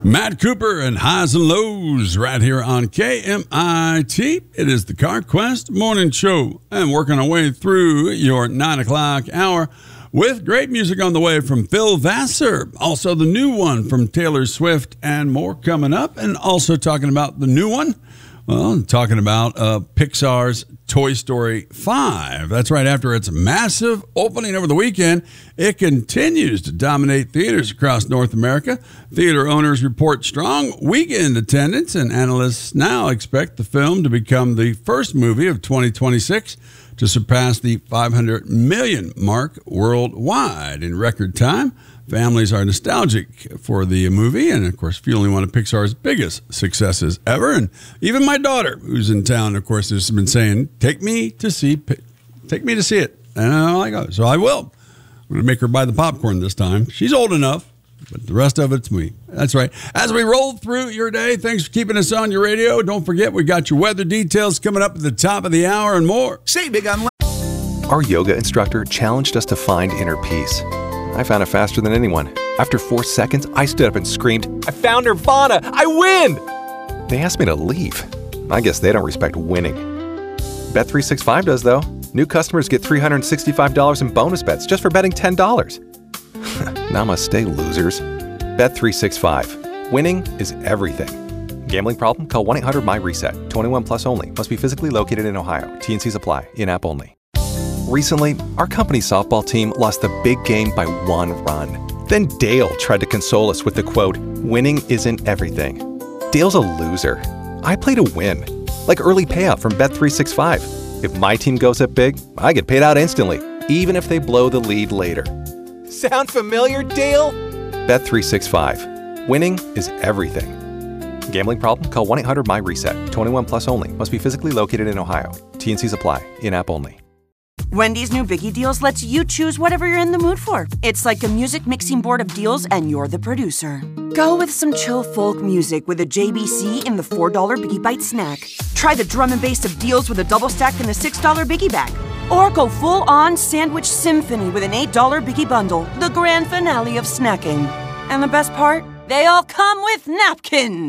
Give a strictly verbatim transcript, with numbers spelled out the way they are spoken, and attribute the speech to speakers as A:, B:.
A: Matt Cooper and Highs and Lows right here on K M I T. It is the CarQuest Morning Show. And working our way through your nine o'clock hour with great music on the way from Phil Vassar. Also the new one from Taylor Swift and more coming up. And also talking about the new one. Well, talking about uh, Pixar's Toy Story five. That's right after its massive opening over the weekend. It continues to dominate theaters across North America. Theater owners report strong weekend attendance, and analysts now expect the film to become the first movie of twenty twenty-six to surpass the five hundred million mark worldwide in record time. Families are nostalgic for the movie, and of course, fueling one of Pixar's biggest successes ever. And even my daughter, who's in town, of course, has been saying, "Take me to see, take me to see it." And I'm like, "Oh, so I will." I'm going to make her buy the popcorn this time. She's old enough, but the rest of it's me. That's right. As we roll through your day, thanks for keeping us on your radio. Don't forget, we got your weather details coming up at the top of the hour and more.
B: Say big on.
C: Our yoga instructor challenged us to find inner peace. I found it faster than anyone. After four seconds, I stood up and screamed, "I found Nirvana! I win!" They asked me to leave. I guess they don't respect winning. Bet three sixty-five does, though. New customers get three hundred sixty-five dollars in bonus bets just for betting ten dollars. Namaste, losers. Bet three sixty-five. Winning is everything. Gambling problem? Call one eight hundred my reset. twenty-one plus only. Must be physically located in Ohio. T and Cs apply. In-app only. Recently, our company's softball team lost the big game by one run. Then Dale tried to console us with the quote, "Winning isn't everything." Dale's a loser. I play to win. Like early payout from Bet three sixty-five. If my team goes up big, I get paid out instantly, even if they blow the lead later. Sound familiar, Dale? Bet three sixty-five. Winning is everything. Gambling problem? Call one eight hundred my reset. twenty-one plus only. Must be physically located in Ohio. T and Cs apply. In-app only.
D: Wendy's new Biggie Deals lets you choose whatever you're in the mood for. It's like a music mixing board of deals, and you're the producer. Go with some chill folk music with a J B C in the four dollar Biggie Bite snack. Try the drum and bass of deals with a double stack in the six dollar Biggie Bag. Or go full-on sandwich symphony with an eight dollar Biggie Bundle, the grand finale of snacking. And the best part? They all come with napkins!